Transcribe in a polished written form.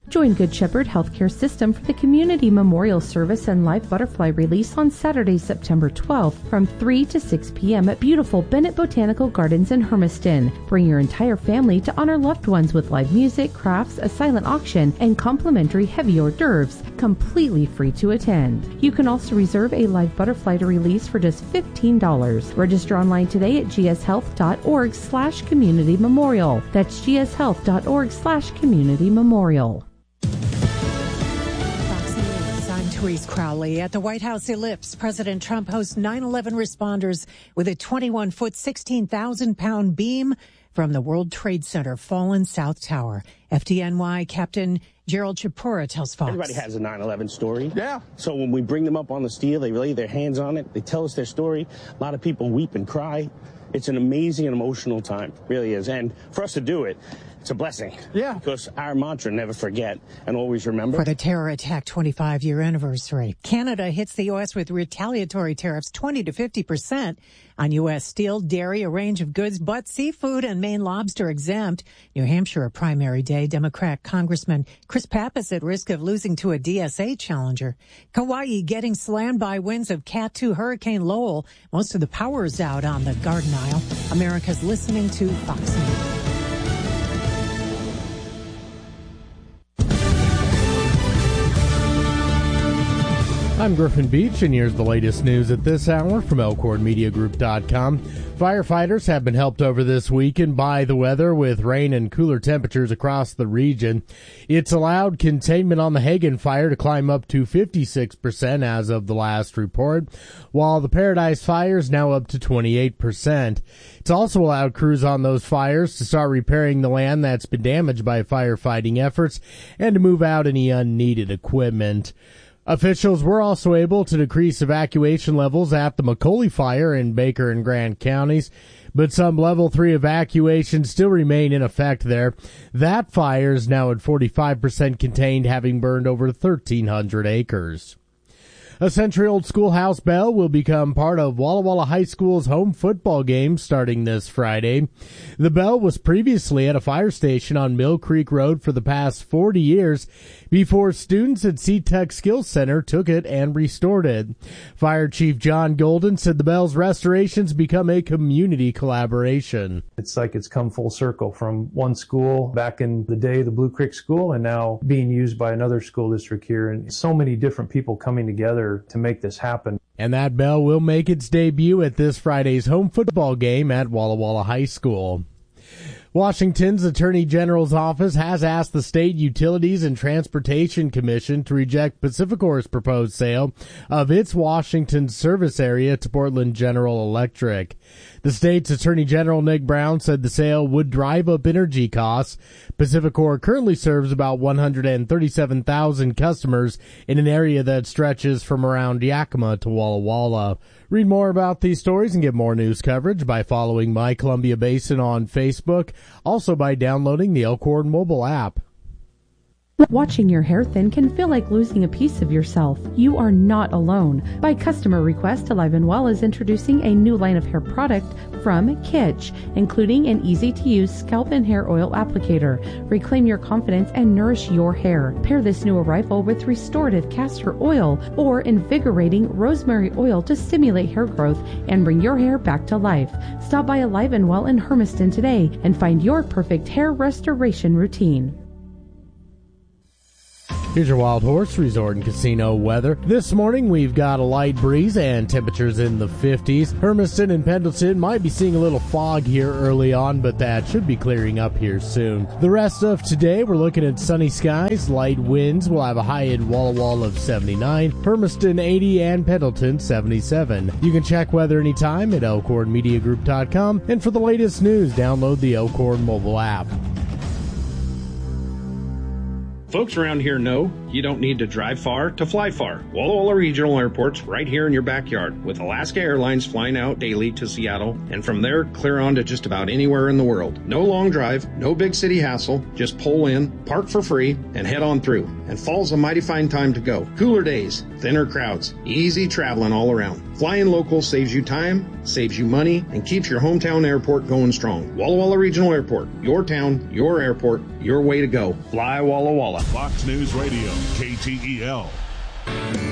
Join Good Shepherd Healthcare System for the Community Memorial Service and live butterfly release on Saturday, September 12th from 3 to 6 p.m. at beautiful Bennett Botanical Gardens in Hermiston. Bring your entire family to honor loved ones with live music, crafts, a silent auction, and complimentary heavy hors d'oeuvres, completely free to attend. You can also reserve a live butterfly to release for just $15. Register online today at gshealth.org/community memorial. That's gshealth.org/community memorial. Therese Crowley. At the White House Ellipse, President Trump hosts 9/11 responders with a 21-foot, 16,000-pound beam from the World Trade Center fallen South Tower. FDNY Captain Gerald Chipura tells Fox. Everybody has a 9/11 story. Yeah. So when we bring them up on the steel, they lay their hands on it. They tell us their story. A lot of people weep and cry. It's an amazing and emotional time. It really is. And for us to do it, it's a blessing. Yeah. Because our mantra, never forget and always remember. For the terror attack 25-year anniversary, Canada hits the U.S. with retaliatory tariffs 20 to 50% on U.S. steel, dairy, a range of goods, but seafood and Maine lobster exempt. New Hampshire, a primary day. Democrat Congressman Chris Pappas at risk of losing to a DSA challenger. Kauai getting slammed by winds of Cat 2 Hurricane Lowell. Most of the power is out on the Garden Isle. America's listening to Fox News. I'm Griffin Beach, and here's the latest news at this hour from ElkhornMediaGroup.com. Firefighters have been helped over this weekend by the weather with rain and cooler temperatures across the region. It's allowed containment on the Hagen fire to climb up to 56% as of the last report, while the Paradise fire is now up to 28%. It's also allowed crews on those fires to start repairing the land that's been damaged by firefighting efforts and to move out any unneeded equipment. Officials were also able to decrease evacuation levels at the McCauley fire in Baker and Grant counties, but some level 3 evacuations still remain in effect there. That fire is now at 45% contained, having burned over 1,300 acres. A century-old schoolhouse bell will become part of Walla Walla High School's home football game starting this Friday. The bell was previously at a fire station on Mill Creek Road for the past 40 years before students at SeaTech Skills Center took it and restored it. Fire Chief John Golden said the bell's restorations become a community collaboration. It's like it's come full circle from one school back in the day, the Blue Creek School, and now being used by another school district here. And so many different people coming together to make this happen. And that bell will make its debut at this Friday's home football game at Walla Walla High School. Washington's Attorney General's office has asked the State Utilities and Transportation Commission to reject PacifiCorp's proposed sale of its Washington service area to Portland General Electric. The state's Attorney General Nick Brown said the sale would drive up energy costs. PacifiCorp currently serves about 137,000 customers in an area that stretches from around Yakima to Walla Walla. Read more about these stories and get more news coverage by following My Columbia Basin on Facebook, also by downloading the Elkhorn mobile app. Watching your hair thin can feel like losing a piece of yourself. You are not alone. By customer request, Alive and Well is introducing a new line of hair product from Kitsch, including an easy-to-use scalp and hair oil applicator. Reclaim your confidence and nourish your hair. Pair this new arrival with restorative castor oil or invigorating rosemary oil to stimulate hair growth and bring your hair back to life. Stop by Alive and Well in Hermiston today and find your perfect hair restoration routine. Here's your Wild Horse Resort and Casino weather. This morning, we've got a light breeze and temperatures in the 50s. Hermiston and Pendleton might be seeing a little fog here early on, but that should be clearing up here soon. The rest of today, we're looking at sunny skies, light winds. We'll have a high in Walla Walla of 79, Hermiston 80, and Pendleton 77. You can check weather anytime at ElkhornMediaGroup.com, and for the latest news, download the Elkhorn mobile app. Folks around here know you don't need to drive far to fly far. Walla Walla Regional Airport's right here in your backyard, with Alaska Airlines flying out daily to Seattle, and from there clear on to just about anywhere in the world. No long drive, no big city hassle, just pull in, park for free, and head on through. And fall's a mighty fine time to go. Cooler days, thinner crowds, easy traveling all around. Flying local saves you time, saves you money, and keeps your hometown airport going strong. Walla Walla Regional Airport, your town, your airport, your way to go. Fly Walla Walla. Fox News Radio, KTEL.